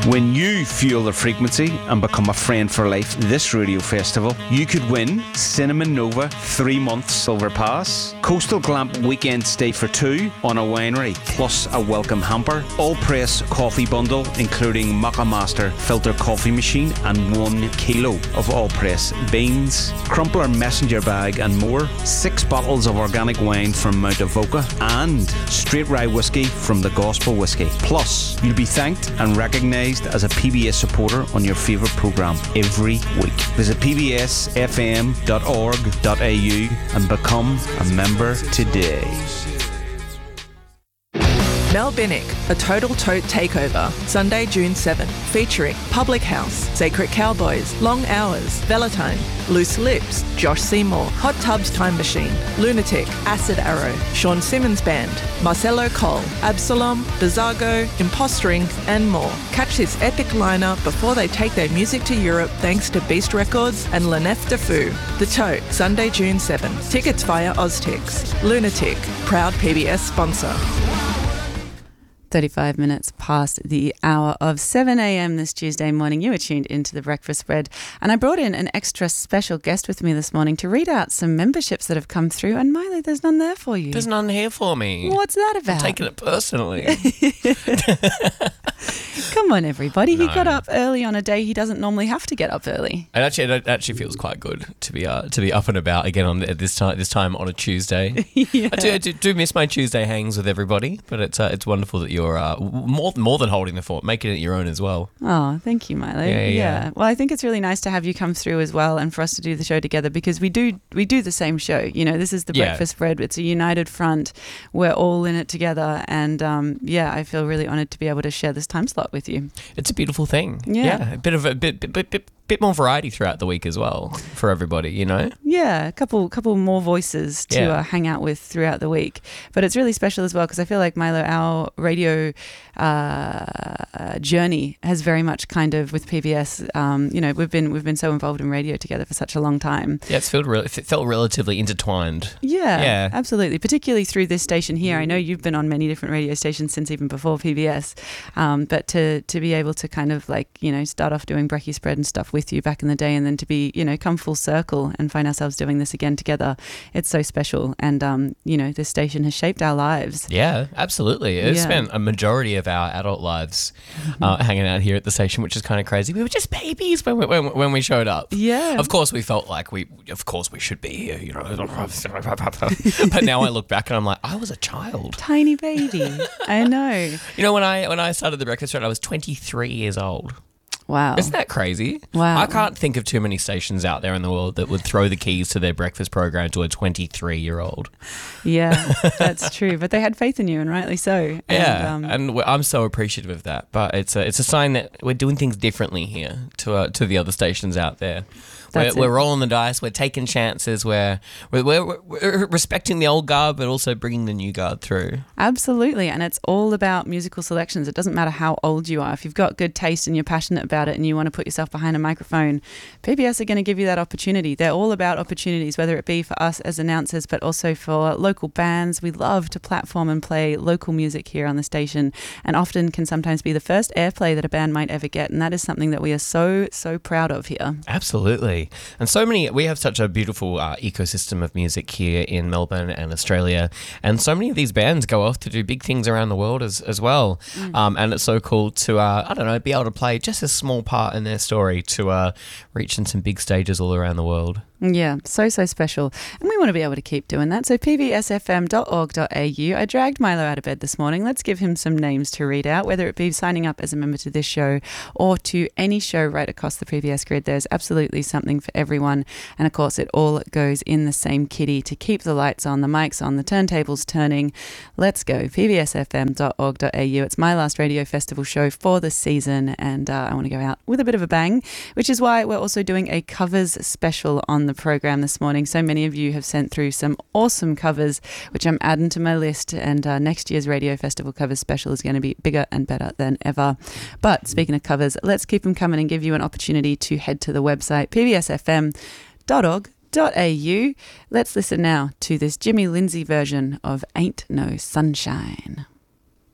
When you fuel the frequency and become a friend for life this radio festival, you could win Cinnamon Nova 3-month silver pass, Coastal Glamp weekend stay for 2 on a winery, plus a welcome hamper, all-press coffee bundle including Maca Master filter coffee machine and 1 kilo of all-press beans, Crumpler messenger bag and more, 6 bottles of organic wine from Mount Avoca and straight rye whiskey from the Gospel Whiskey. Plus, you'll be thanked and recognised as a PBS supporter on your favourite programme every week. Visit pbsfm.org.au and become a member today. Mel Binnick, A Total Tote Takeover, Sunday, June 7th, featuring Public House, Sacred Cowboys, Long Hours, Valentine, Loose Lips, Josh Seymour, Hot Tubs Time Machine, Lunatic, Acid Arrow, Sean Simmons Band, Marcelo Cole, Absalom, Bizargo, Impostering, and more. Catch this epic lineup before they take their music to Europe thanks to Beast Records and Lenef Defu. The Tote, Sunday, June 7th. Tickets via Oztix. Lunatic, proud PBS sponsor. 35 minutes past the hour of 7 a.m. this Tuesday morning. You are tuned into The Breakfast Spread. And I brought in an extra special guest with me this morning to read out some memberships that have come through. And Miley, there's none there for you. There's none here for me. What's that about? I'm taking it personally. Come on, everybody. No. He got up early on a day he doesn't normally have to get up early. And it actually feels quite good to be up and about again on this time on a Tuesday. Yeah. I do miss my Tuesday hangs with everybody, but it's wonderful that you're more than holding the fort, making it your own as well. Oh, thank you, Milo. Yeah. Well, I think it's really nice to have you come through as well and for us to do the show together because we do the same show. You know, this is the Breakfast Spread. It's a united front. We're all in it together. And I feel really honoured to be able to share this time slot with you. It's a beautiful thing. Yeah. A bit more variety throughout the week as well for everybody, you know? Yeah, a couple more voices to hang out with throughout the week. But it's really special as well because I feel like, Milo, our radio journey has very much kind of with PBS, we've been so involved in radio together for such a long time. Yeah, it felt relatively intertwined. Yeah, absolutely. Particularly through this station here. I know you've been on many different radio stations since even before PBS, but to be able to kind of start off doing Brekkie Spread and stuff with you back in the day and then to be, come full circle and find ourselves doing this again together, it's so special. And, this station has shaped our lives. Yeah, absolutely. It's spent a majority of our adult lives hanging out here at the station, which is kind of crazy. We were just babies when we showed up. Yeah. Of course, we felt like we should be here, you know. But now I look back and I'm like, I was a child. Tiny baby. I know. You know, when I started the Breakfast Spread, I was 23 years old. Wow. Isn't that crazy? Wow. I can't think of too many stations out there in the world that would throw the keys to their breakfast program to a 23-year-old. Yeah, that's true. But they had faith in you, and rightly so. Yeah, and I'm so appreciative of that. But it's a sign that we're doing things differently here to the other stations out there. We're rolling the dice. We're taking chances. We're respecting the old guard, but also bringing the new guard through. Absolutely, and it's all about musical selections. It doesn't matter how old you are. If you've got good taste and you're passionate about it and you want to put yourself behind a microphone, PBS are going to give you that opportunity. They're all about opportunities, whether it be for us as announcers, but also for local bands. We love to platform and play local music here on the station, and often can sometimes be the first airplay that a band might ever get, and that is something that we are so proud of here. Absolutely. And we have such a beautiful ecosystem of music here in Melbourne and Australia, and so many of these bands go off to do big things around the world as well. And it's so cool to be able to play just a small part in their story to reach in some big stages all around the world. Yeah, so special. And we want to be able to keep doing that. So pbsfm.org.au. I dragged Milo out of bed this morning. Let's give him some names to read out, whether it be signing up as a member to this show or to any show right across the PBS grid. There's absolutely something for everyone. And of course, it all goes in the same kitty to keep the lights on, the mics on, the turntables turning. Let's go. pbsfm.org.au. It's my last radio festival show for the season, and I want to go out with a bit of a bang, which is why we're also doing a covers special on the program this morning. So many of you have sent through some awesome covers, which I'm adding to my list, and next year's Radio Festival covers special is going to be bigger and better than ever. But speaking of covers, let's keep them coming and give you an opportunity to head to the website pbsfm.org.au. Let's listen now to this Jimmy Lindsay version of Ain't No Sunshine.